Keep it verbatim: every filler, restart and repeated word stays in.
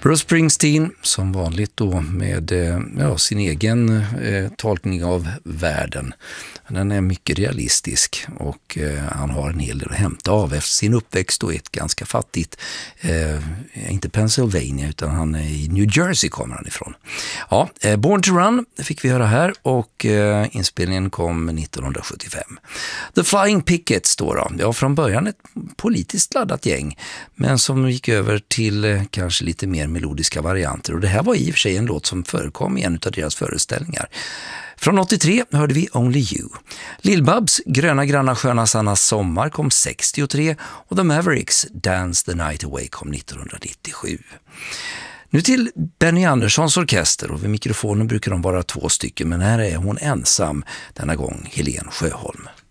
Bruce Springsteen som vanligt då med ja, sin egen eh, tolkning av världen. Den är mycket realistisk och eh, han har en hel del att hämta av efter sin uppväxt då i ett ganska fattigt, eh, inte Pennsylvania utan han är i New Jersey kommer han ifrån. Ja, eh, Born to Run fick vi höra här och eh, inspelningen kom nittonhundrasjuttiofem. The Flying Pickets då då, ja från början ett politiskt laddat gäng men som gick över till eh, kanske lite mer melodiska varianter och det här var i och för sig en låt som förekom i en av deras föreställningar. Från åttiotre hörde vi Only You. Lill-Babs Gröna granna sköna sanna sommar kom sextiotre och The Mavericks Dance the Night Away kom nittonhundranittiosju. Nu till Benny Anderssons orkester och vid mikrofonen brukar de vara två stycken men här är hon ensam denna gång Helen Sjöholm.